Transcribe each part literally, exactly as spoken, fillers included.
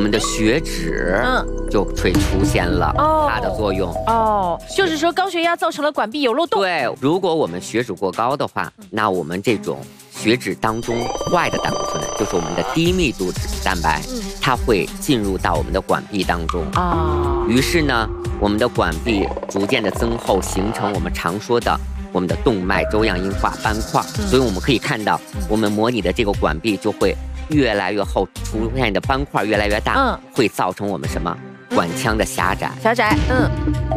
们的血脂嗯就会出现了它的作用。 哦，就是说高血压造成了管壁有漏洞。 对，如果我们血脂过高的话，那我们这种血脂当中坏的胆固醇，就是我们的低密度脂蛋白，它会进入到我们的管壁当中啊。于是呢，我们的管壁逐渐的增厚，形成我们常说的我们的动脉粥样硬化斑块。所以我们可以看到，我们模拟的这个管壁就会越来越厚，出现的斑块越来越大，嗯，会造成我们什么管腔的狭窄。 狭窄，嗯。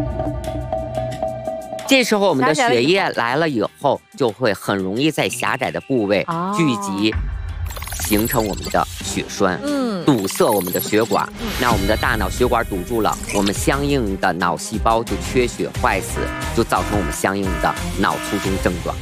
这时候我们的血液来了以后，就会很容易在狭窄的部位聚集，形成我们的血栓，嗯，堵塞我们的血管。那我们的大脑血管堵住了，我们相应的脑细胞就缺血坏死，就造成我们相应的脑卒中症状。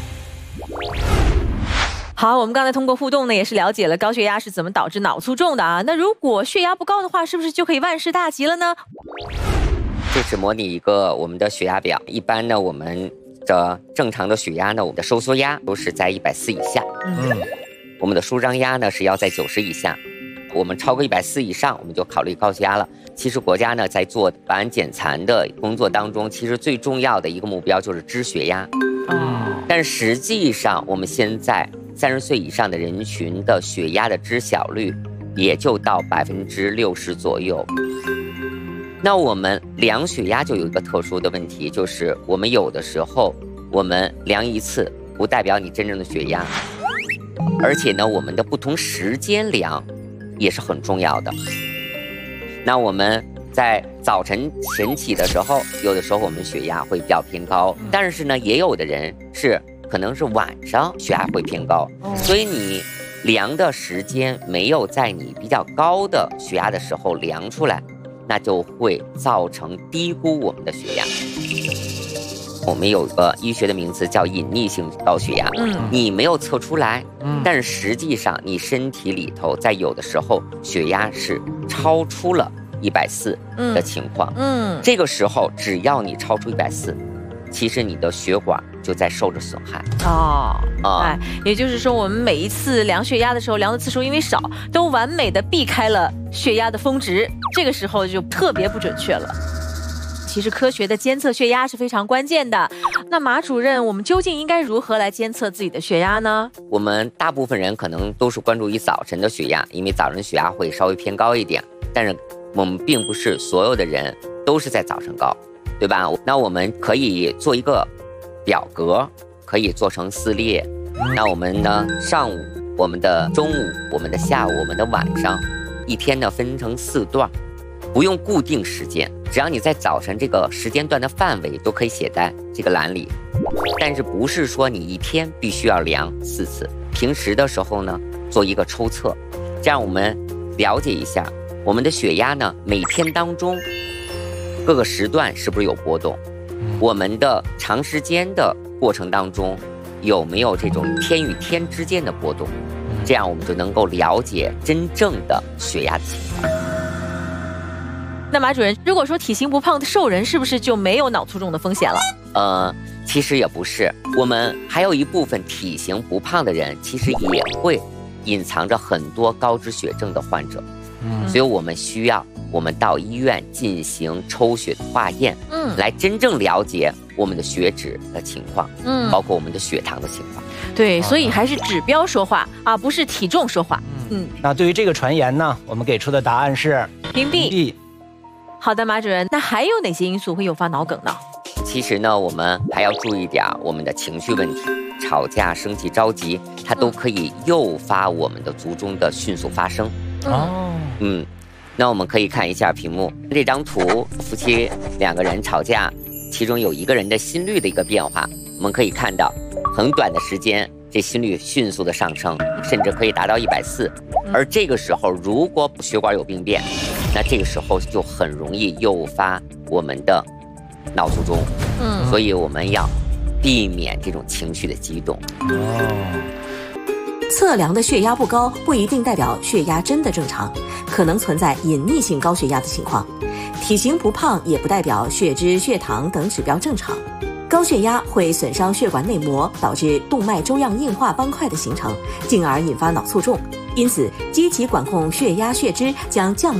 好，我们刚才通过互动呢，也是了解了高血压是怎么导致脑卒中的啊。那如果血压不高的话，是不是就可以万事大吉了呢？ 这是模拟一个我们的血压表。一般呢，我们的正常的血压呢，我们的收缩压都是在一百四以下，嗯，我们的舒张压呢是要在九十以下。我们超过一百四以上，我们就考虑高血压了。其实国家呢在做靶减残的工作当中，其实最重要的一个目标就是支血压。哦，但实际上我们现在三十岁以上的人群的血压的知晓率也就到百分之六十左右。那我们量血压就有一个特殊的问题，就是我们有的时候我们量一次不代表你真正的血压，而且呢我们的不同时间量也是很重要的。那我们在早晨晨起的时候，有的时候我们血压会比较偏高，但是呢也有的人是可能是晚上血压会偏高，所以你量的时间没有在你比较高的血压的时候量出来，那就会造成低估我们的血压。我们有个医学的名词叫隐匿性高血压，嗯，你没有测出来，嗯，但是实际上你身体里头在有的时候血压是超出了一百四的情况，嗯，这个时候只要你超出一百四，其实你的血管就在受着损害。 哦，哎，也就是说，我们每一次量血压的时候，量的次数因为少，都完美的避开了血压的峰值，这个时候就特别不准确了。其实科学的监测血压是非常关键的。那马主任，我们究竟应该如何来监测自己的血压呢？ 我们大部分人可能都是关注于早晨的血压，因为早晨血压会稍微偏高一点，但是我们并不是所有的人都是在早晨高，对吧？那我们可以做一个表格，可以做成四列。那我们呢，上午、我们的中午、我们的下午、我们的晚上，一天呢分成四段，不用固定时间，只要你在早晨这个时间段的范围都可以写在这个栏里。但是不是说你一天必须要量四次，平时的时候呢做一个抽测，这样我们了解一下我们的血压呢每天当中各个时段是不是有波动，我们的长时间的过程当中有没有这种天与天之间的波动，这样我们就能够了解真正的血压的情况。 那马主任，如果说体型不胖的瘦人，是不是就没有脑卒中的风险了？ 呃，其实也不是，我们还有一部分体型不胖的人，其实也会隐藏着很多高脂血症的患者。嗯，所以我们需要我们到医院进行抽血的化验，嗯，来真正了解我们的血脂的情况，嗯，包括我们的血糖的情况。 对，所以还是指标说话啊，不是体重说话。 嗯，那对于这个传言呢，我们给出的答案是屏蔽。好的，马主任，那还有哪些因素会诱发脑梗呢？ 其实呢，我们还要注意点我们的情绪问题，吵架、生气、着急，它都可以诱发我们的卒中的迅速发生。哦，嗯，那我们可以看一下屏幕这张图，夫妻两个人吵架，其中有一个人的心率的一个变化，我们可以看到很短的时间，这心率迅速的上升，甚至可以达到一百四。而这个时候，如果血管有病变，那这个时候就很容易诱发我们的脑卒中。嗯，所以我们要避免这种情绪的激动。哦。 测量的血压不高不一定代表血压真的正常，可能存在隐匿性高血压的情况。体型不胖也不代表血脂、血糖等指标正常。高血压会损伤血管内膜，导致动脉粥样硬化斑块的形成，进而引发脑卒中。因此，积极管控血压、血脂将降